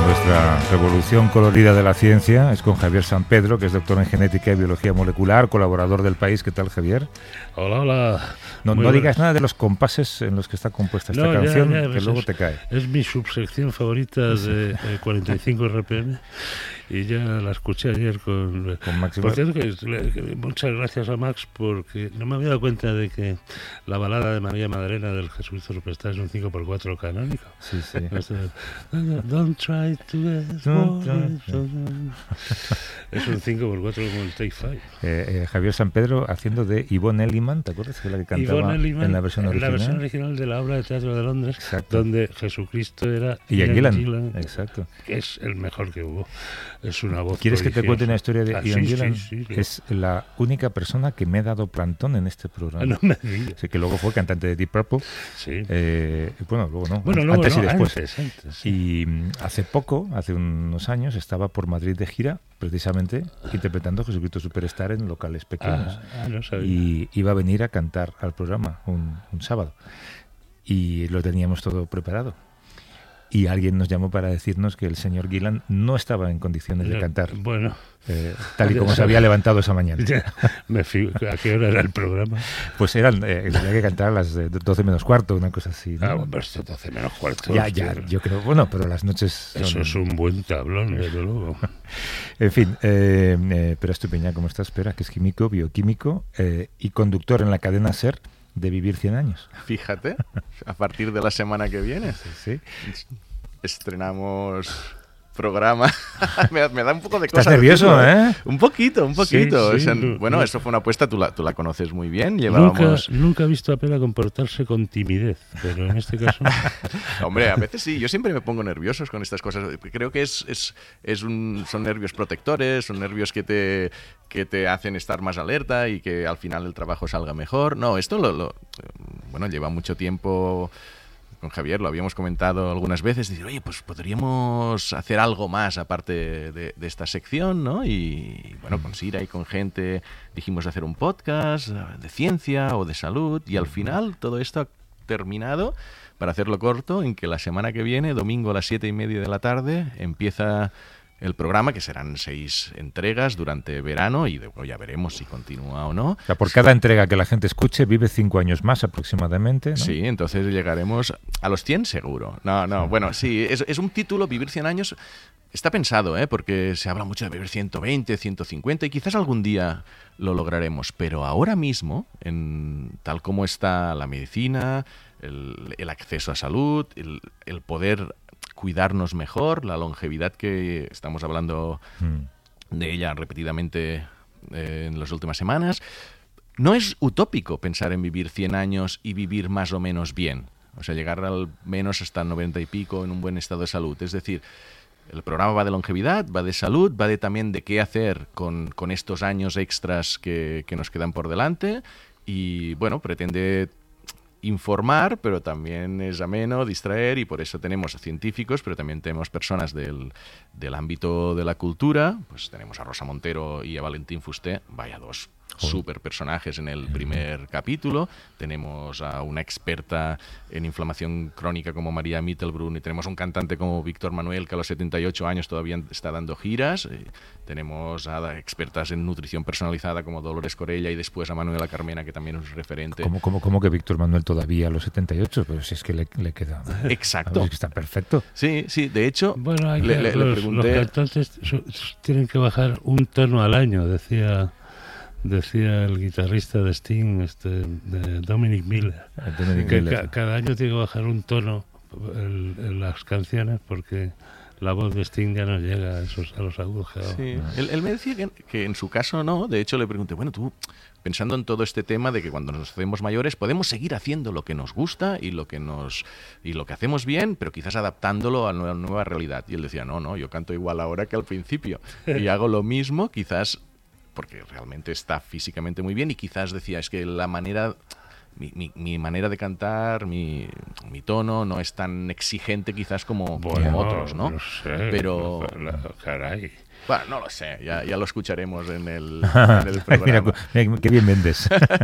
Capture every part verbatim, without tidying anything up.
nuestra revolución colorida de la ciencia es con Javier San Pedro, que es doctor en genética y biología molecular, colaborador del País. ¿Qué tal, Javier? Hola, hola. No, no digas nada de los compases en los que está compuesta esta no, canción, ya, ya, que es, luego te cae. Es mi subsección favorita de eh, cuarenta y cinco R P M y ya la escuché ayer con, con Max. Por cierto, que, que, muchas gracias a Max, porque no me había dado cuenta de que la balada de María Magdalena del Jesucristo Superstar es un cinco por cuatro canónico. Sí, sí. Don't try to get Don't try. Es un cinco por cuatro como el Take Five. Eh, eh, Javier San Pedro haciendo de Yvonne Elliman, ¿te acuerdas? Que es la que cantaba Elliman, en la versión original. La versión original de la obra de teatro de Londres, exacto, donde Jesucristo era Ian Gillan, Gillan, exacto, que es el mejor que hubo. Es una voz. ¿Quieres prodigiosa. que te cuente una historia de ah, Ian sí, Gillan? Sí, sí, sí. Es la única persona que me ha dado plantón en este programa. No me digas. Sí, que luego fue cantante de Deep Purple. Sí. Eh, bueno, luego no. Bueno, luego antes no, y después. Antes, antes, sí. Y hace poco, hace unos años, estaba por Madrid de gira, precisamente interpretando Jesucristo Superstar en locales pequeños. Ah, ah, no sabía. Y iba a venir a cantar al programa un, un sábado. Y lo teníamos todo preparado. Y alguien nos llamó para decirnos que el señor Gillan no estaba en condiciones de cantar. Bueno. Eh, tal y como se había levantado esa mañana. Me fijo, ¿a qué hora era el programa? Pues eran, eh, tenía que cantar a las doce menos cuarto, una cosa así, ¿no? Ah, bueno, esto doce menos cuarto. Ya, ya, yo creo, bueno, pero las noches son... Eso es un buen tablón, desde luego. En fin, eh, eh, pero Estupiñán, ¿cómo estás? Espera, que es químico, bioquímico eh, y conductor en la cadena SER de Vivir cien años. Fíjate, a partir de la semana que viene sí, sí. estrenamos programa. me, me da un poco de cosa. ¿Estás nervioso, decirlo, eh? Un poquito, un poquito. Sí, sí, o sea, no, bueno, no. eso fue una apuesta, tú la, tú la conoces muy bien. Llevábamos... Nunca, nunca he visto a Pela comportarse con timidez, pero en este caso... Hombre, a veces sí. Yo siempre me pongo nervioso con estas cosas. Creo que es, es, es un, son nervios protectores, son nervios que te, que te hacen estar más alerta y que al final el trabajo salga mejor. No, esto lo, lo bueno, lleva mucho tiempo... Con Javier lo habíamos comentado algunas veces, decir, oye, pues podríamos hacer algo más aparte de, de esta sección, ¿no? Y bueno, con Sira y con gente dijimos hacer un podcast de ciencia o de salud y al final todo esto ha terminado, para hacerlo corto, en que la semana que viene, domingo a las siete y media de la tarde, empieza el programa, que serán seis entregas durante verano y luego ya veremos si continúa o no. O sea, por sí. Cada entrega que la gente escuche vive cinco años más aproximadamente, ¿no? Sí, entonces llegaremos a los cien seguro. No, no, bueno, sí, es, es un título, Vivir cien años, está pensado, ¿eh? Porque se habla mucho de vivir ciento veinte, ciento cincuenta y quizás algún día lo lograremos, pero ahora mismo, en tal como está la medicina, el, el acceso a salud, el, el poder cuidarnos mejor, la longevidad que estamos hablando mm. de ella repetidamente eh, en las últimas semanas, no es utópico pensar en vivir cien años y vivir más o menos bien, o sea, llegar al menos hasta noventa y pico en un buen estado de salud. Es decir, el programa va de longevidad, va de salud, va de también de qué hacer con, con estos años extras que, que nos quedan por delante y, bueno, pretende informar, pero también es ameno, distraer, y por eso tenemos a científicos, pero también tenemos personas del, del ámbito de la cultura. Pues tenemos a Rosa Montero y a Valentín Fusté, vaya dos super personajes en el primer capítulo. Tenemos a una experta en inflamación crónica como María Mittelbrunn y tenemos un cantante como Víctor Manuel, que a los setenta y ocho años todavía está dando giras. Eh, tenemos a expertas en nutrición personalizada como Dolores Corella y después a Manuela Carmena, que también es referente. ¿Cómo, cómo, cómo que Víctor Manuel todavía a los setenta y ocho? Pero si es que le, le queda... Exacto. Es que está perfecto. Sí, sí, de hecho... Bueno, hay le, que, le, los, le pregunté... los cantantes tienen que bajar un tono al año, decía... Decía el guitarrista de Sting, este, de Dominic Miller, Dominic que Miller. Ca cada año tiene que bajar un tono en, en las canciones porque la voz de Sting ya no llega a, esos, a los agudos. Sí. Él, él me decía que, que en su caso no. De hecho, le pregunté, bueno, tú, pensando en todo este tema de que cuando nos hacemos mayores podemos seguir haciendo lo que nos gusta y lo que nos y lo que hacemos bien, pero quizás adaptándolo a una nueva realidad. Y él decía, no, no, yo canto igual ahora que al principio y hago lo mismo, quizás... porque realmente está físicamente muy bien y quizás decía, es que la manera mi, mi, mi manera de cantar, mi, mi tono no es tan exigente quizás como, bueno, como otros, ¿no? No sé, pero... Caray. Bueno, no lo sé, ya, ya lo escucharemos en el, en el programa. Mira, mira, qué bien vendes.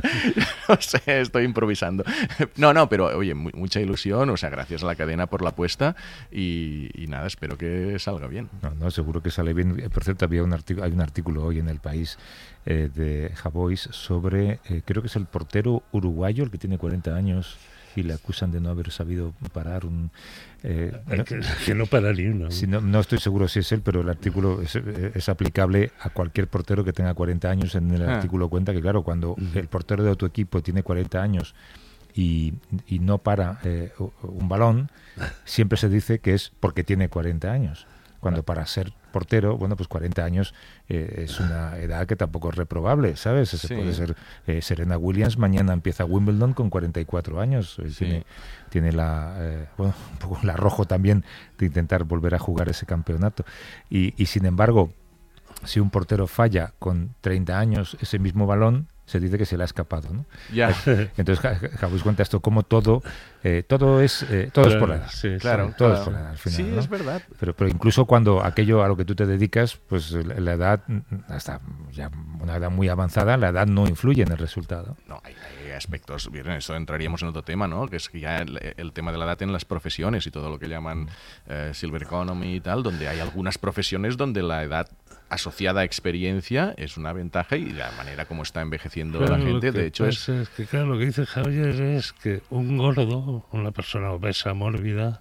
No sé, estoy improvisando. No, no, pero oye, muy, mucha ilusión, o sea, gracias a la cadena por la apuesta y, y nada, espero que salga bien. No, no, seguro que sale bien. Por cierto, había un artículo, hay un artículo hoy en El País eh, de Javois sobre, eh, creo que es el portero uruguayo, el que tiene cuarenta años y le acusan de no haber sabido parar un... Eh, no, que, que no para ni uno. Si no, no estoy seguro si es él, pero el artículo es, es aplicable a cualquier portero que tenga cuarenta años. En el ah. artículo cuenta que, claro, cuando uh-huh. el portero de tu equipo tiene cuarenta años y, y no para eh, un balón, siempre se dice que es porque tiene cuarenta años. Cuando para ser portero, bueno, pues cuarenta años eh, es una edad que tampoco es reprobable, ¿sabes? Se sí. puede ser eh, Serena Williams, mañana empieza Wimbledon con cuarenta y cuatro años. Sí. Tiene, tiene la, eh, bueno, un poco el arrojo también de intentar volver a jugar ese campeonato. Y, y sin embargo, si un portero falla con treinta años ese mismo balón, se dice que se le ha escapado, ¿no? Ya. Entonces Javois cuenta esto como todo eh, todo es eh, todo claro, es por la edad. Sí, claro, todo claro. es por la edad al final, sí, ¿no? Es verdad. Pero, pero incluso cuando aquello a lo que tú te dedicas, pues la edad, hasta ya una edad muy avanzada, la edad no influye en el resultado. No, hay, hay aspectos, bien, eso entraríamos en otro tema, ¿no? Que es que ya el, el tema de la edad en las profesiones y todo lo que llaman eh, Silver Economy y tal, donde hay algunas profesiones donde la edad asociada a experiencia es una ventaja y la manera como está envejeciendo claro, la gente, de hecho es... es que claro, lo que dice Javier es que un gordo, una persona obesa, mórbida,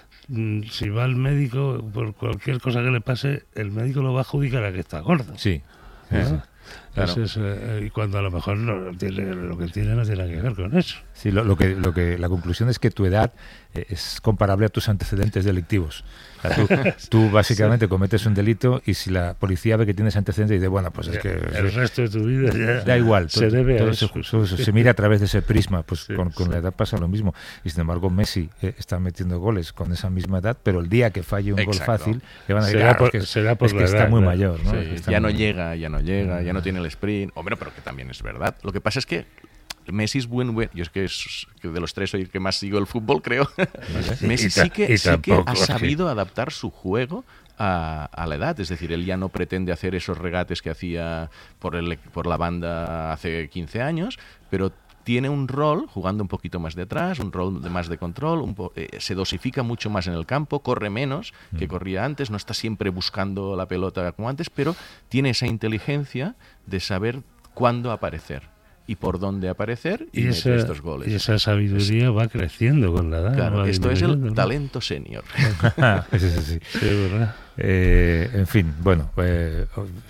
si va al médico por cualquier cosa que le pase, el médico lo va a adjudicar a que está gordo. Sí, ¿no? sí. Claro. Es, eh, y cuando a lo mejor no tiene, lo que tiene no tiene que ver con eso. Sí, lo, lo que, lo que la conclusión es que tu edad eh, es comparable a tus antecedentes delictivos. O sea, tú, tú básicamente sí. cometes un delito y si la policía ve que tienes antecedentes dice, bueno, pues es que... El resto de tu vida ya da igual. Se todo, debe todo a eso, eso. eso, se mira a través de ese prisma. Pues sí, con, con sí. la edad pasa lo mismo. Y sin embargo Messi eh, está metiendo goles con esa misma edad, pero el día que falle un Exacto. gol fácil le van a decir, será claro, por, es que, será por es que la está edad, muy ¿no? mayor, ¿no? Sí, Es que ya muy... no llega, ya no llega, ya no tiene el sprint. Hombre, pero que también es verdad. Lo que pasa es que Messi es buen, buen yo es que, es que de los tres soy el que más sigo el fútbol, creo. Messi y ta, sí que, sí que ha sabido sí. adaptar su juego a, a la edad, es decir, él ya no pretende hacer esos regates que hacía por, el, por la banda hace quince años, pero tiene un rol jugando un poquito más de atrás, un rol de más de control, un po- eh, se dosifica mucho más en el campo, corre menos que corría antes, no está siempre buscando la pelota como antes, pero tiene esa inteligencia de saber cuándo aparecer y por dónde aparecer y, y meter esa, estos goles. Y esa sabiduría es, va creciendo con la edad. Claro, esto es el ¿no? talento senior. sí, sí, sí. Sí, ¿verdad? Eh, en fin, bueno, eh,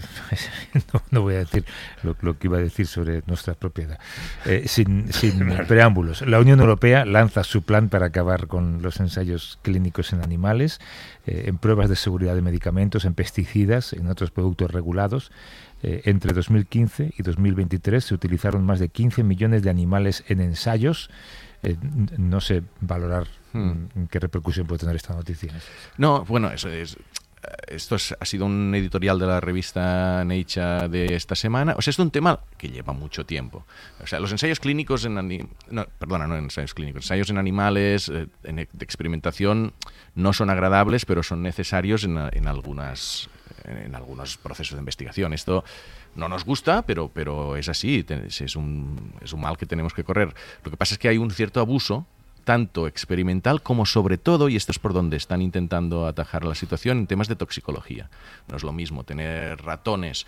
no, no voy a decir lo, lo que iba a decir sobre nuestra propiedad. Eh, sin sin preámbulos, la Unión Europea lanza su plan para acabar con los ensayos clínicos en animales, eh, en pruebas de seguridad de medicamentos, en pesticidas, en otros productos regulados. Eh, entre dos mil quince y dos mil veintitrés se utilizaron más de quince millones de animales en ensayos. Eh, no sé valorar hmm. qué repercusión puede tener esta noticia. No, bueno, eso es... Esto es, ha sido un editorial de la revista Nature de esta semana. O sea, es un tema que lleva mucho tiempo. O sea, los ensayos clínicos en... Anim- no, perdona, no ensayos clínicos. Ensayos en animales eh, en, de experimentación no son agradables, pero son necesarios en, en algunas... en algunos procesos de investigación. Esto no nos gusta, pero, pero es así, es un, es un mal que tenemos que correr. Lo que pasa es que hay un cierto abuso, tanto experimental como sobre todo, y esto es por donde están intentando atajar la situación, en temas de toxicología. No es lo mismo tener ratones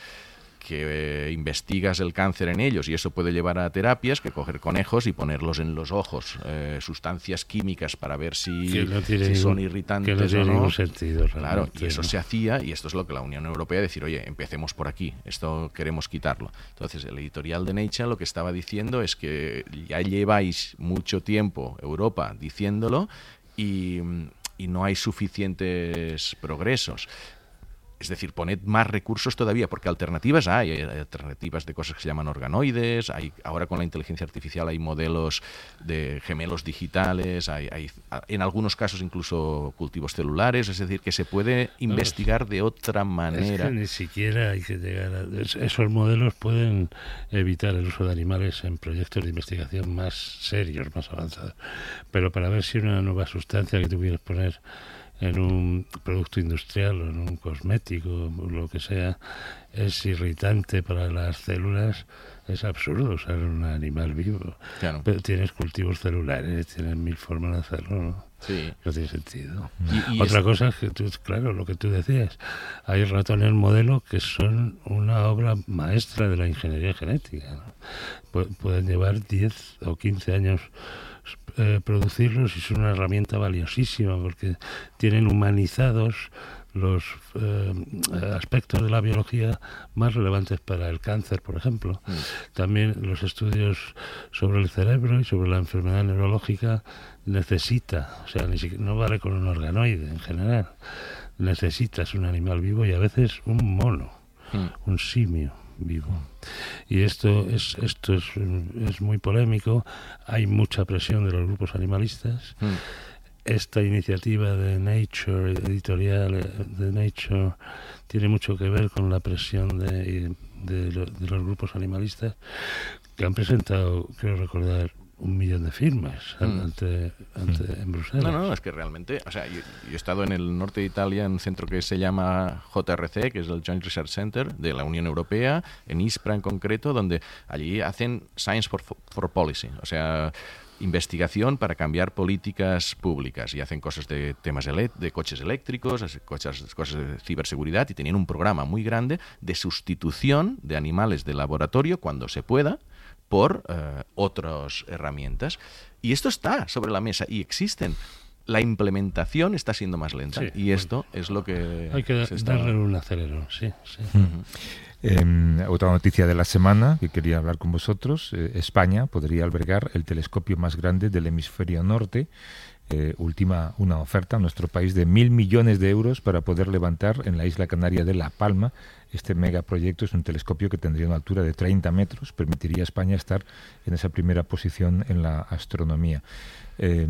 que eh, investigas el cáncer en ellos y eso puede llevar a terapias que coger conejos y ponerlos en los ojos, eh, sustancias químicas para ver si, no si ningún, son irritantes que no tiene o no. Ningún sentido, claro, y eso ¿no? se hacía y esto es lo que la Unión Europea decir, oye, empecemos por aquí, esto queremos quitarlo. Entonces el editorial de Nature lo que estaba diciendo es que ya lleváis mucho tiempo Europa diciéndolo y, y no hay suficientes progresos. es decir, poned más recursos todavía, porque alternativas hay, hay alternativas de cosas que se llaman organoides, hay, ahora con la inteligencia artificial hay modelos de gemelos digitales, hay, hay en algunos casos incluso cultivos celulares, es decir, que se puede investigar de otra manera. Es que ni siquiera hay que llegar a... Esos modelos pueden evitar el uso de animales en proyectos de investigación más serios, más avanzados, pero para ver si una nueva sustancia que tú quieres poner en un producto industrial o en un cosmético, lo que sea, es irritante para las células, es absurdo usar un animal vivo. Claro. Pero tienes cultivos celulares, tienes mil formas de hacerlo, ¿no? Sí. No tiene sentido. Y, y Otra es... cosa es que tú, claro, lo que tú decías, hay ratones modelo que son una obra maestra de la ingeniería genética, ¿no? Pu- pueden llevar diez o quince años eh, producirlos y son una herramienta valiosísima porque tienen humanizados los eh, aspectos de la biología más relevantes para el cáncer, por ejemplo. Mm. También los estudios sobre el cerebro y sobre la enfermedad neurológica necesita, o sea, ni siquiera, no vale con un organoide en general, necesitas un animal vivo y a veces un mono, mm. un simio vivo. Y esto es esto es, es muy polémico, hay mucha presión de los grupos animalistas. Mm. Esta iniciativa de Nature, editorial de Nature, tiene mucho que ver con la presión de, de, de los grupos animalistas que han presentado, creo recordar, un millón de firmas mm. ante, ante mm. en Bruselas. No, no, es que realmente, o sea, yo, yo he estado en el norte de Italia en un centro que se llama J R C, que es el Joint Research Center de la Unión Europea, en Ispra en concreto, donde allí hacen Science for, for Policy, o sea, investigación para cambiar políticas públicas, y hacen cosas de temas de, de coches eléctricos, cosas, cosas de ciberseguridad, y tenían un programa muy grande de sustitución de animales de laboratorio cuando se pueda por uh, otras herramientas. Y esto está sobre la mesa y existen. La implementación está siendo más lenta, sí, y esto bueno, es lo que hay que se está... darle un acelerón, sí, sí. Uh-huh. Eh, otra noticia de la semana que quería hablar con vosotros, eh, España podría albergar el telescopio más grande del hemisferio norte. Eh, última una oferta a nuestro país de mil millones de euros para poder levantar en la isla canaria de La Palma. Este megaproyecto es un telescopio que tendría una altura de treinta metros, permitiría a España estar en esa primera posición en la astronomía. Eh,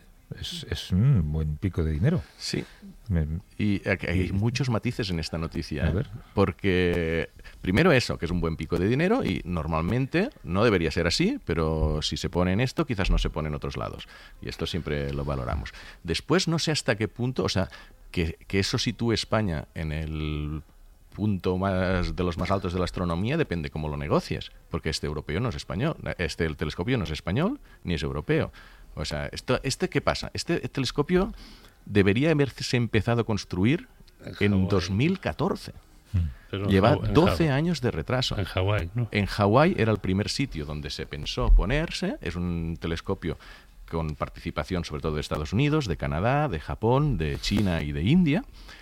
Es, es un buen pico de dinero. Sí. Me, y hay muchos matices en esta noticia. ¿eh? Porque, primero eso, que es un buen pico de dinero y normalmente no debería ser así, pero si se pone en esto, quizás no se pone en otros lados. Y esto siempre lo valoramos. Después, no sé hasta qué punto, o sea, que, que eso sitúe España en el punto más de los más altos de la astronomía depende cómo lo negocies. Porque este europeo no es español. Este el telescopio no es español ni es europeo. O sea, esto, ¿este qué pasa? Este telescopio debería haberse empezado a construir en, en dos mil catorce. Pero Lleva en doce en años de retraso. En Hawái, ¿no? En Hawái era el primer sitio donde se pensó ponerse. Es un telescopio con participación sobre todo de Estados Unidos, de Canadá, de Japón, de China y de India.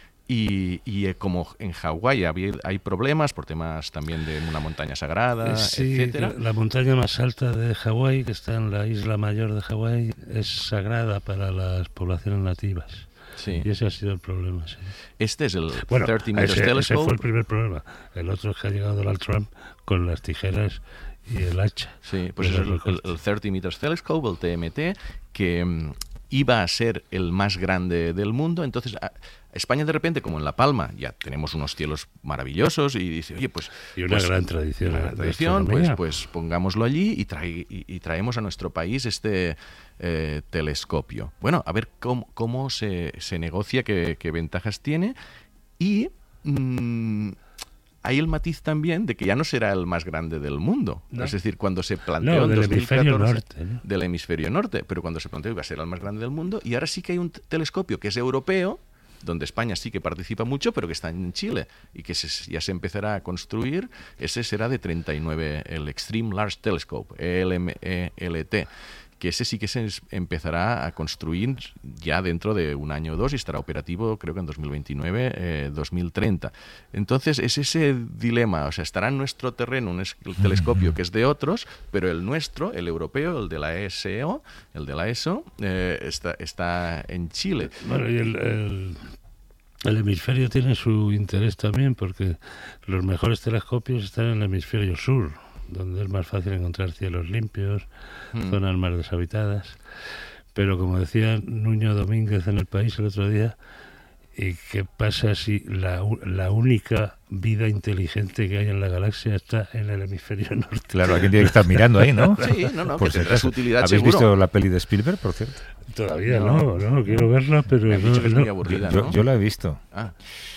Y, y como en Hawái hay problemas por temas también de una montaña sagrada, sí, etcétera. La montaña más alta de Hawái, que está en la isla mayor de Hawái, es sagrada para las poblaciones nativas. Sí. Y ese ha sido el problema, sí. Este es el bueno, thirty meters ese, telescope. Ese fue el primer problema. El otro es que ha llegado Donald Trump con las tijeras y el hacha. Sí, pues es el, el, el thirty meters telescope, el T M T, que um, iba a ser el más grande del mundo. Entonces, a, España de repente, como en La Palma, ya tenemos unos cielos maravillosos y dice, oye, pues... Y una pues, gran tradición. Una gran tradición, pues, pues pongámoslo allí y, trae, y, y traemos a nuestro país este eh, telescopio. Bueno, a ver cómo, cómo se, se negocia, qué, qué ventajas tiene. Y mmm, hay el matiz también de que ya no será el más grande del mundo. No. Es decir, cuando se planteó no, en del dos mil catorce... hemisferio norte, ¿no? Del hemisferio norte, pero cuando se planteó iba a ser el más grande del mundo. Y ahora sí que hay un telescopio que es europeo, donde España sí que participa mucho, pero que está en Chile y que se, ya se empezará a construir. Ese será de treinta y nueve, el Extreme Large Telescope, E L M E L T, que ese sí que se empezará a construir ya dentro de un año o dos y estará operativo creo que en dos mil veintinueve, eh, dos mil treinta. Entonces es ese dilema, o sea, estará en nuestro terreno un es, el telescopio que es de otros, pero el nuestro, el europeo, el de la E S O, el de la E S O, eh, está, está en Chile. Bueno, y el, el, El hemisferio tiene su interés también porque los mejores telescopios están en el hemisferio sur, donde es más fácil encontrar cielos limpios, mm. zonas más deshabitadas. Pero como decía Nuño Domínguez en El País el otro día, ¿y qué pasa si la, la única vida inteligente que hay en la galaxia está en el hemisferio norte? Claro, alguien tiene que estar mirando ahí, ¿no? Sí, no, no, por que tendrá su utilidad. ¿Habéis seguro. visto la peli de Spielberg, por cierto? Todavía no, no, no quiero verla, pero... Me han no, dicho que es no. muy aburrida, yo, ¿no? yo la he visto. Ah.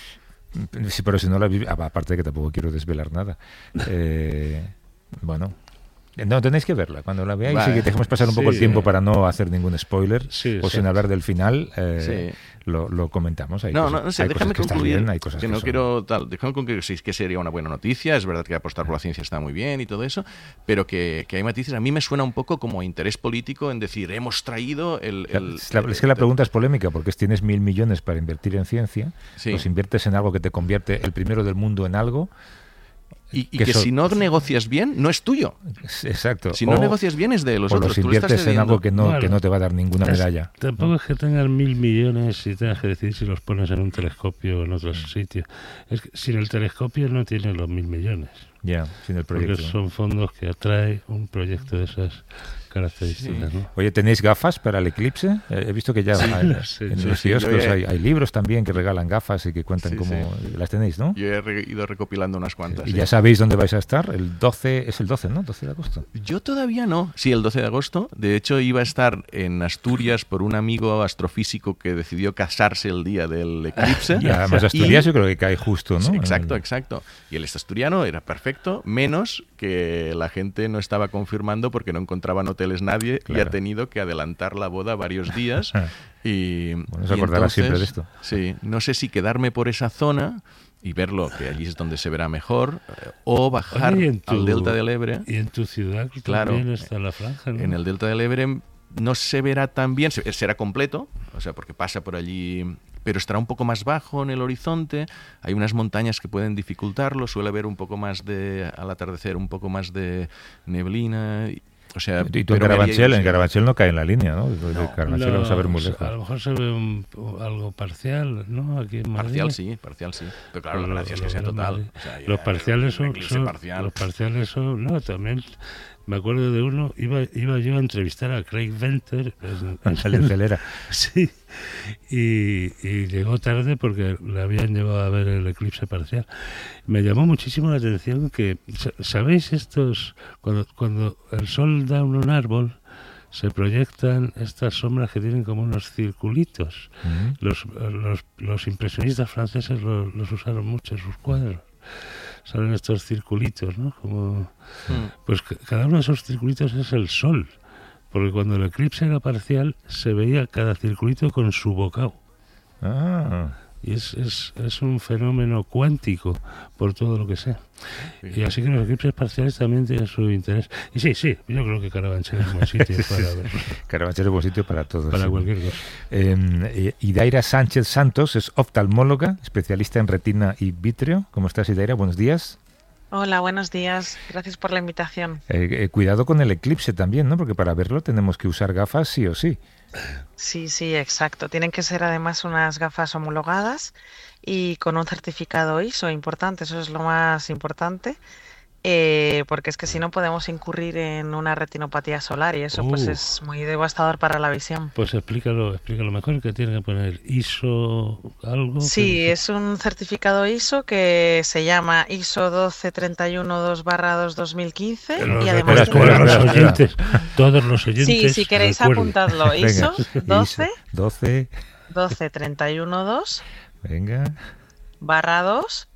Sí, pero si no la vi, aparte de que tampoco quiero desvelar nada. Eh, bueno... No, tenéis que verla. Cuando la veáis vale. y que dejemos pasar un poco sí, el tiempo para no hacer ningún spoiler sí, o sí. sin hablar del final, eh, sí. lo, lo comentamos. Hay no, cosas, no, no sé, hay déjame cosas que concluir, bien, hay cosas que que no son... quiero tal, déjame concluir que, que sería una buena noticia, es verdad que apostar por la ciencia está muy bien y todo eso, pero que, que hay matices. A mí me suena un poco como interés político en decir, hemos traído el... el, es, la, el es que la pregunta es polémica, porque tienes mil millones para invertir en ciencia, sí. los inviertes en algo que te convierte el primero del mundo en algo... Y, y que, que so... si no negocias bien, no es tuyo. Exacto. Si no o, negocias bien, es de los o otros. los inviertes en algo que no, bueno, que no te va a dar ninguna es, medalla. Tampoco ¿no? es que tengas mil millones y tengas que decidir si los pones en un telescopio o en otros mm. sitios. Es que sin el telescopio no tienes los mil millones. Ya, sin el proyecto. Porque son fondos que atrae un proyecto de esas características. Sí. ¿no? Oye, ¿tenéis gafas para el eclipse? Eh, he visto que ya sí, hay, sí, en sí, los sí, kioscos he... hay, hay libros también que regalan gafas y que cuentan sí, cómo... Sí. Las tenéis, ¿no? Yo he re ido recopilando unas cuantas. Y sí. ya sabéis dónde vais a estar. El doce, es el doce, ¿no? doce de agosto. Yo todavía no. Sí, el doce de agosto. De hecho, iba a estar en Asturias por un amigo astrofísico que decidió casarse el día del eclipse. Y además Asturias y... yo creo que cae justo, ¿no? Sí, exacto, exacto. Y el asturiano era perfecto, menos que la gente no estaba confirmando porque no encontraban hoteles nadie. Claro. Y ha tenido que adelantar la boda varios días y, bueno, se acordará entonces, siempre de esto. Sí, no sé si quedarme por esa zona y verlo, que allí es donde se verá mejor, o bajar Oye, tu, al Delta del Ebre. Y en tu ciudad claro, también está la franja, ¿no? En el Delta del Ebre no se verá tan bien, será completo, o sea, porque pasa por allí, pero estará un poco más bajo en el horizonte. Hay unas montañas que pueden dificultarlo, suele haber un poco más de, al atardecer, un poco más de neblina. O sea, y tú en Carabanchel, en Carabanchel no cae en la línea, ¿no? no Carabanchel vamos a ver muy lejos. A lo mejor se ve un, algo parcial, ¿no? Aquí en Madrid. Parcial sí, parcial sí. Pero claro, la gracia es que sea total. O sea, los parciales son, son parcial. los parciales son, no, también me acuerdo de uno, iba iba yo a entrevistar a Craig Venter en, en el Celera. Sí. Y, y llegó tarde porque le habían llevado a ver el eclipse parcial. Me llamó muchísimo la atención que, ¿sabéis estos? Cuando, cuando el sol da en un árbol, se proyectan estas sombras que tienen como unos circulitos. Uh-huh. Los, los, los impresionistas franceses los, los usaron mucho en sus cuadros. Salen estos circulitos, ¿no? Como, uh-huh. Pues cada uno de esos circulitos es el sol. Porque cuando el eclipse era parcial, se veía cada circulito con su bocado. Ah. Y es, es, es un fenómeno cuántico, por todo lo que sea. Sí. Y así que los eclipses parciales también tienen su interés. Y sí, sí, yo creo que Carabanchel es un buen sitio para ver. Carabanchel es un buen sitio para todos. Para sí. cualquier cosa. Eh, Idaira Sánchez Santos es oftalmóloga, especialista en retina y vítreo. ¿Cómo estás, Idaira? Buenos días. Hola, buenos días. Gracias por la invitación. Eh, eh, cuidado con el eclipse también, ¿no? Porque para verlo tenemos que usar gafas sí o sí. Sí, sí, exacto. Tienen que ser además unas gafas homologadas y con un certificado I S O importante. Eso es lo más importante. Eh, porque es que si no podemos incurrir en una retinopatía solar y eso uh, pues es muy devastador para la visión. Pues explícalo, explícalo mejor, que tiene que poner I S O algo. Sí, que... es un certificado I S O que se llama I S O doce treinta y uno dos barra dos dos mil quince Pero y además espera, espera, los oyentes, todos los oyentes. Sí, si queréis recuerden. Apuntadlo, I S O doce doce doce treinta y uno dos Venga. barra dos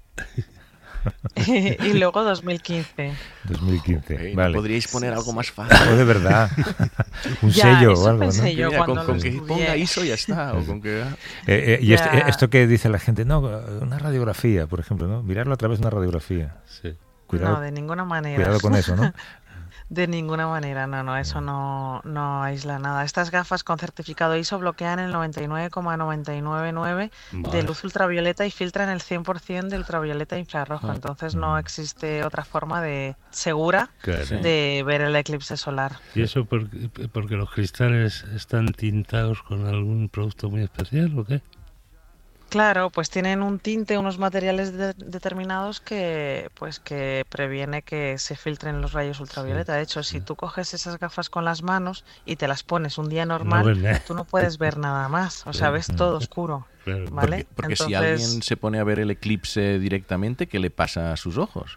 y luego dos mil quince. dos mil quince, okay, vale. ¿Podríais poner algo más fácil? Oh, de verdad. Un ya, sello o algo, ¿no? Yo Mira, con, con que ponga I S O ya está. O con que... eh, eh, y esto, esto que dice la gente, no, una radiografía, por ejemplo, ¿no? Mirarlo a través de una radiografía. Sí. Cuidado, no, de ninguna manera. Cuidado con eso, ¿no? De ninguna manera, no, no, eso no, no aísla nada. Estas gafas con certificado I S O bloquean el noventa y nueve coma noventa y nueve nueve vale. de luz ultravioleta y filtran el cien por ciento de ultravioleta infrarrojo. Ah. Entonces no existe otra forma de segura claro. de ver el eclipse solar. ¿Y eso porque, porque los cristales están tintados con algún producto muy especial o qué? Claro, pues tienen un tinte, unos materiales de- determinados que, pues que previene que se filtren los rayos ultravioleta. De hecho, si tú coges esas gafas con las manos y te las pones un día No normal, ves nada. tú no puedes ver nada más. O sea, ves todo oscuro, Claro. ¿vale? Porque, porque si Entonces, alguien se pone a ver el eclipse directamente, ¿qué le pasa a sus ojos?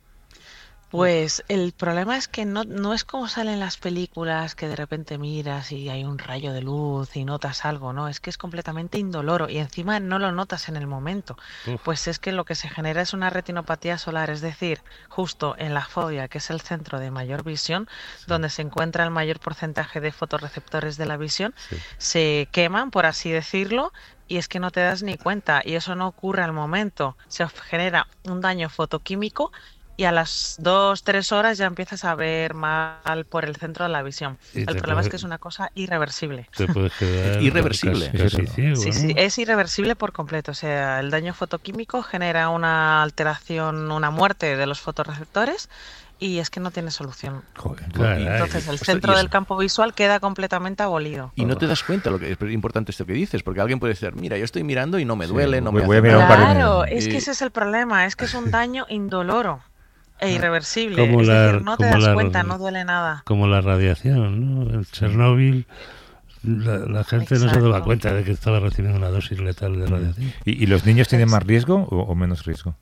pues el problema es que no, no es como salen las películas que de repente miras y hay un rayo de luz y notas algo, ¿no? Es que es completamente indoloro y encima no lo notas en el momento. Uf. Pues es que lo que se genera es una retinopatía solar, es decir, justo en la fobia, que es el centro de mayor visión, donde se encuentra el mayor porcentaje de fotorreceptores de la visión, Sí. se queman, por así decirlo, y es que no te das ni cuenta, y eso no ocurre al momento. Se genera un daño fotoquímico y a las dos, tres horas ya empiezas a ver mal por el centro de la visión. Y El te problema es puede- que es una cosa irreversible. Te puedes quedar Irreversible. casi, casi ciego, Sí, ¿no? sí, es irreversible por completo. O sea, el daño fotoquímico genera una alteración, una muerte de los fotorreceptores y es que no tiene solución. Joder, Caray. Entonces el Ostras, centro y del eso- campo visual queda completamente abolido. Y no te das cuenta, lo que es importante esto que dices, porque alguien puede decir, mira, yo estoy mirando y no me Sí, duele, no voy- me voy a hace mirar un nada". par de Claro, minutos. es que Y- ese es el problema, es que es un daño indoloro e irreversible. Como Es la- decir, no te como das la- cuenta, no duele nada. Como la radiación, ¿no? En Chernóbil la, la gente no se daba Exacto. cuenta de que estaba recibiendo una dosis letal de radiación. ¿Y, y los niños tienen más riesgo o, o menos riesgo?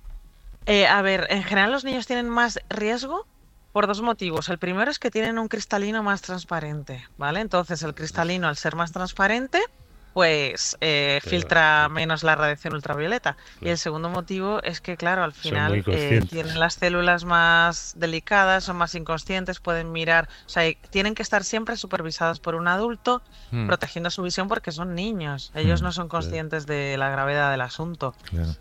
Eh, a ver, en general los niños tienen más riesgo por dos motivos. El primero es que tienen un cristalino más transparente, ¿vale? Entonces el cristalino, al ser más transparente, pues eh, Pero- filtra menos la radiación ultravioleta. Y Claro. el segundo motivo es que, claro, al Son final muy eh, conscientes. tienen las células más delicadas, son más inconscientes, pueden mirar, o sea, y tienen que estar siempre supervisados por un adulto, Hmm. protegiendo su visión porque son niños. Ellos Mm, no son conscientes de la gravedad del asunto. Claro.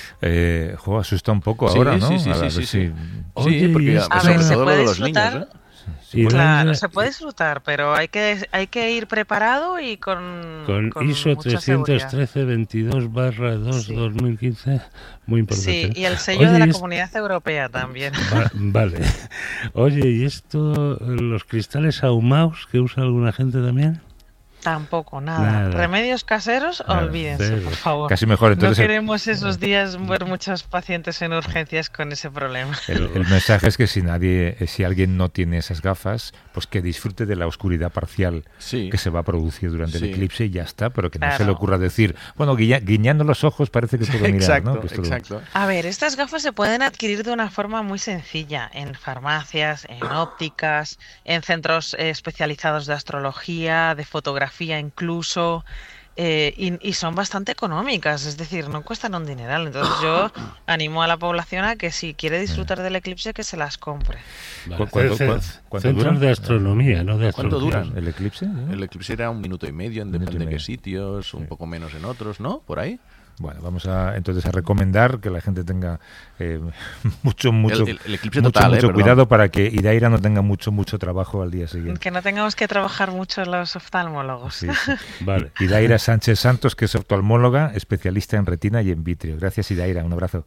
Eh, jo, asusta un poco Sí, ahora, ¿no? sí, sí, A sí, ver sí, si- sí. Oye, Sí, porque y a- esto- sobre A ver, se todo lo puede de los niños, disfrutar. ¿eh? Y Claro, la- se puede disfrutar, pero hay que hay que ir preparado y con, con, con ISO mucha seguridad. trescientos trece veintidós barra dos Sí. dos mil quince, muy importante. Sí, ¿eh? y el sello Oye, de la y es- Comunidad Europea también. Va- vale. Oye, ¿y esto, los cristales ahumados que usa alguna gente también? Tampoco, nada. Nada. Remedios caseros, Nada, olvídense, cero. por favor. Casi mejor. Entonces, no el- queremos esos días ver muchos pacientes en urgencias con ese problema. el, el mensaje es que si nadie, eh, si alguien no tiene esas gafas, pues que disfrute de la oscuridad parcial Sí. que se va a producir durante Sí. el eclipse y ya está, pero que no se Claro. le ocurra decir, bueno, guiña- guiñando los ojos parece que puedo mirar, Exacto, ¿no? Que esto lo- exacto. A ver, estas gafas se pueden adquirir de una forma muy sencilla en farmacias, en ópticas, en centros eh, especializados de astrología, de fotografía incluso, eh, y, y son bastante económicas, es decir, no cuestan un dineral. Entonces yo animo a la población a que si quiere disfrutar del eclipse que se las compre. Vale. ¿Cuánto- Ce- cuánto- cuánto Centros duran? de astronomía, no de ¿Cuánto astrología. duran? ¿El eclipse? ¿no? El eclipse era un minuto y medio, en Minuto y depende de qué medio. sitios, un Sí. poco menos en otros, ¿no? Por ahí. Bueno, vamos a entonces a recomendar que la gente tenga eh, mucho, mucho, El- el- el eclipse mucho, total, eh, mucho perdón. cuidado para que Idaira no tenga mucho, mucho trabajo al día siguiente. Que no tengamos que trabajar mucho los oftalmólogos. Sí, sí. Vale. Idaira Sánchez Santos, que es oftalmóloga, especialista en retina y en vitrio. Gracias, Idaira. Un abrazo.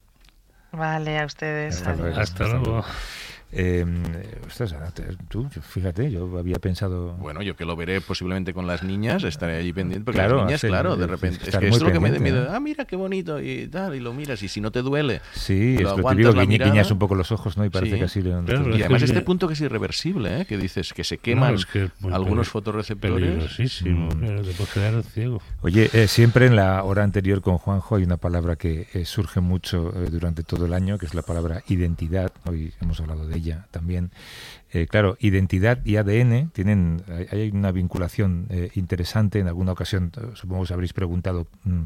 Vale, a ustedes. Hasta luego. adiós. Hasta Hasta luego. luego. Eh, ostras, Ana, te- tú, fíjate, yo había pensado... Bueno, yo que lo veré posiblemente con las niñas, estaré allí pendiente, porque Claro, las niñas, sí, claro, de es- repente, es estar que muy es lo que me, pendiente, me ¿eh? ah, mira qué bonito y tal, y lo miras, y si no te duele, Sí, lo es lo aguantas típico, la guiñe- mirada. guiñas un poco los ojos, ¿no? Y parece Sí. que así... le- Claro, y es además que este ya- punto que es irreversible, ¿eh? Que dices que se queman No, es que es muy algunos peli- fotorreceptores. Peligrosísimo, Mm. claro, te puedes quedar ciego. Oye, eh, siempre en la hora anterior con Juanjo hay una palabra que eh, surge mucho eh, durante todo el año, que es la palabra identidad. Hoy hemos hablado de ella también. Eh, claro, identidad y A D N tienen, hay, hay una vinculación eh, interesante. En alguna ocasión, eh, supongo que os habréis preguntado mm,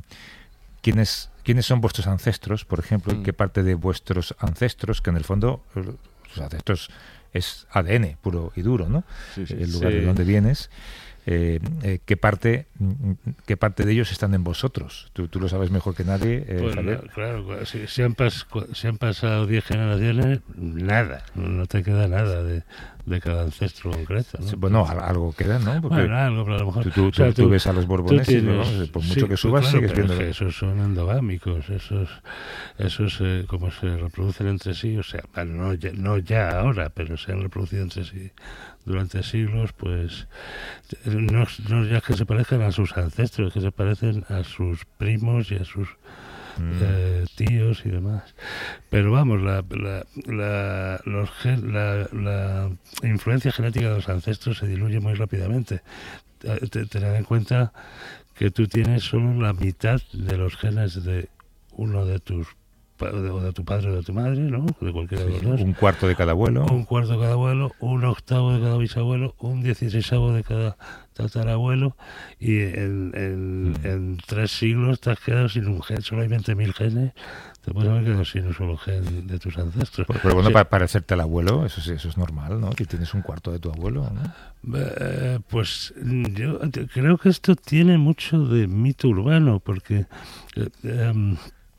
quiénes quiénes son vuestros ancestros, por ejemplo, y Mm. qué parte de vuestros ancestros, que en el fondo eh, los ancestros es A D N puro y duro, ¿no? Sí, sí. El lugar Sí. de donde vienes. Eh, eh, ¿qué parte mm, qué parte de ellos están en vosotros? Tú, tú lo sabes mejor que nadie, eh, Pues, Javier. no, claro, cua- si, si han pas- cua- si han pasado diez generaciones, nada, no, no te queda nada de, de cada ancestro concreto, ¿no? Sí, bueno, algo queda, ¿no? Porque bueno, algo, pero a lo mejor... Tú, tú, o sea, tú, tú ves a los borbones tienes, y ¿no? por mucho sí, que subas claro, sigues viendo... Es que esos son endogámicos, esos, esos eh, como se reproducen entre sí, o sea, bueno, no, ya, no ya ahora, pero se han reproducido entre sí durante siglos, pues no, no ya que se parezcan a sus ancestros, que se parecen a sus primos y a sus Eh, tíos y demás, pero vamos, la la, la, los gen, la, la influencia genética de los ancestros se diluye muy rápidamente. Tened en cuenta que tú tienes solo la mitad de los genes de uno de tus o de tu padre o de tu madre, ¿no? De cualquiera de los dos. Un cuarto de cada abuelo. Un cuarto de cada abuelo, un octavo de cada bisabuelo, un dieciseisavo de cada tatarabuelo, y en, en, mm. en tres siglos te has quedado sin un gen, solo hay veinte mil genes, te puedes haber quedado sin un solo gen de tus ancestros. Pero, pero bueno, sí. Para parecerte al abuelo, eso, eso es normal, ¿no? Que tienes un cuarto de tu abuelo, ¿no? Eh, pues yo creo que esto tiene mucho de mito urbano, porque... Eh, eh,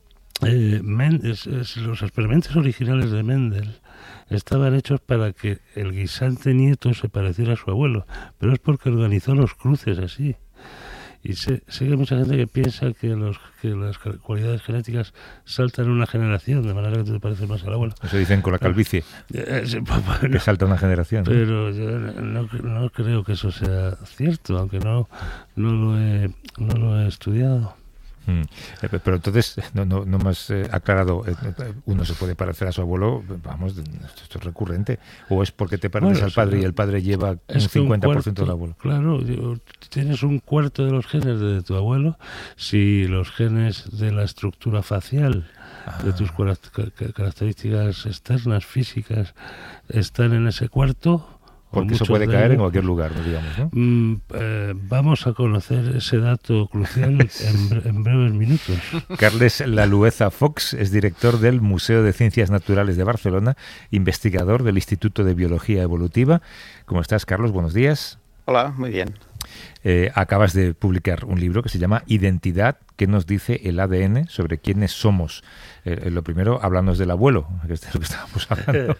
Eh, Mendes, es, los experimentos originales de Mendel estaban hechos para que el guisante nieto se pareciera a su abuelo, pero es porque organizó los cruces así. Y sé, sé que hay mucha gente que piensa que, los, que las cualidades genéticas saltan una generación, de manera que tú te pareces más al abuelo. Eso dicen con la calvicie, eh, eh, bueno, que salta una generación. Pero yo no, no creo que eso sea cierto, aunque no, no, lo, he, no lo he estudiado. Mm. Pero entonces, no, no, no me has eh, aclarado, eh, uno se puede parecer a su abuelo, vamos, esto es recurrente, o es porque te pareces bueno, al padre sí, y el padre lleva un cincuenta por ciento del abuelo. Claro, tienes un cuarto de los genes de tu abuelo, si los genes de la estructura facial, ah. de tus características externas, físicas, están en ese cuarto. Porque eso puede caer en cualquier lugar, digamos, ¿no? Mm, eh, vamos a conocer ese dato crucial en, en breves minutos. Carles Lalueza Fox es director del Museo de Ciencias Naturales de Barcelona, investigador del Instituto de Biología Evolutiva. ¿Cómo estás, Carlos? Buenos días. Hola, muy bien. Eh, acabas de publicar un libro que se llama Identidad, ¿qué nos dice el A D N sobre quiénes somos? Eh, lo primero, háblanos del abuelo, que es de lo que estábamos hablando.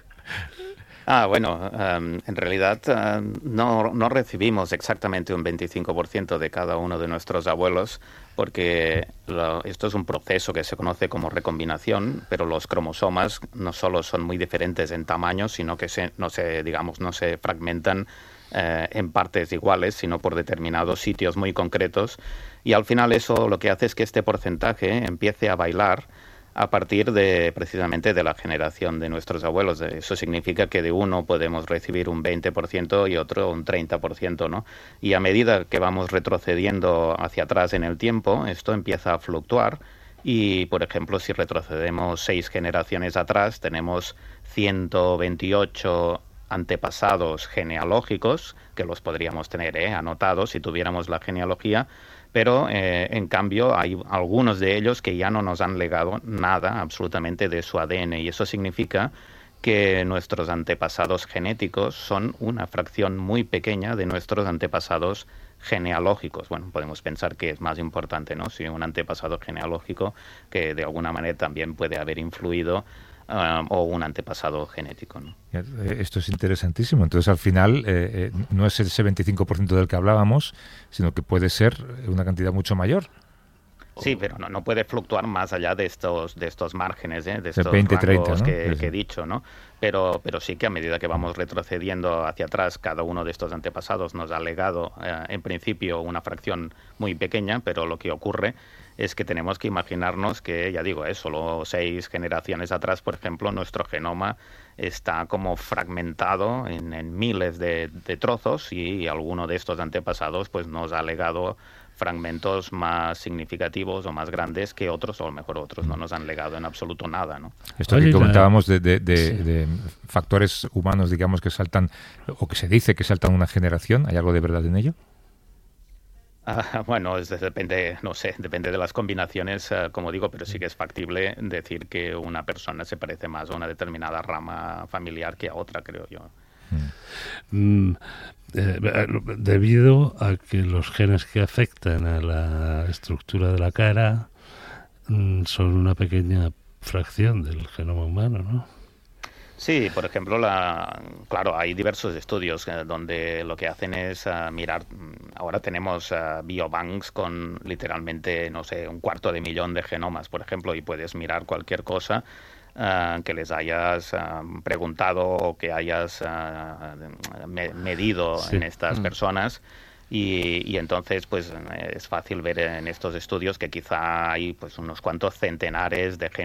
Ah, bueno, um, en realidad uh, no, no recibimos exactamente un veinticinco por ciento de cada uno de nuestros abuelos, porque lo, esto es un proceso que se conoce como recombinación, pero los cromosomas no solo son muy diferentes en tamaño, sino que se, no se, digamos, no se fragmentan eh, en partes iguales, sino por determinados sitios muy concretos. Y al final eso lo que hace es que este porcentaje empiece a bailar a partir de precisamente de la generación de nuestros abuelos. Eso significa que de uno podemos recibir un veinte por ciento y otro un treinta por ciento, ¿no? Y a medida que vamos retrocediendo hacia atrás en el tiempo, esto empieza a fluctuar y, por ejemplo, si retrocedemos seis generaciones atrás, tenemos ciento veintiocho antepasados genealógicos, que los podríamos tener ¿eh? anotados si tuviéramos la genealogía, pero eh, en cambio hay algunos de ellos que ya no nos han legado nada absolutamente de su A D N, y eso significa que nuestros antepasados genéticos son una fracción muy pequeña de nuestros antepasados genealógicos. Bueno, podemos pensar que es más importante, ¿no? Si un antepasado genealógico que de alguna manera también puede haber influido Uh, o un antepasado genético, ¿no? Esto es interesantísimo. Entonces, al final, eh, eh, no es ese veinticinco por ciento del que hablábamos, sino que puede ser una cantidad mucho mayor. Sí, pero no, no puede fluctuar más allá de estos de estos márgenes, ¿eh? De estos veinte, rangos treinta, ¿no? que, que he dicho, ¿no? Pero, pero sí que a medida que vamos retrocediendo hacia atrás, cada uno de estos antepasados nos ha legado, eh, en principio, una fracción muy pequeña, pero lo que ocurre es que tenemos que imaginarnos que, ya digo, eh, solo seis generaciones atrás, por ejemplo, nuestro genoma está como fragmentado en, en miles de, de trozos, y alguno de estos antepasados pues nos ha legado fragmentos más significativos o más grandes que otros, o a lo mejor otros no nos han legado en absoluto nada, ¿no? Esto que comentábamos de, de, de, sí. de factores humanos, digamos, que saltan, o que se dice que saltan una generación, ¿hay algo de verdad en ello? Uh, bueno, es, depende, no sé, depende de las combinaciones, uh, como digo, pero sí que es factible decir que una persona se parece más a una determinada rama familiar que a otra, creo yo. Mm, eh, debido a que los genes que afectan a la estructura de la cara mm, son una pequeña fracción del genoma humano, ¿no? Sí, por ejemplo, la, claro, hay diversos estudios eh, donde lo que hacen es uh, mirar, ahora tenemos uh, biobanks con literalmente, no sé, un cuarto de millón de genomas, por ejemplo, y puedes mirar cualquier cosa uh, que les hayas uh, preguntado o que hayas uh, me medido sí. en estas mm. personas. Y, y entonces pues es fácil ver en estos estudios que quizá hay pues unos cuantos centenares de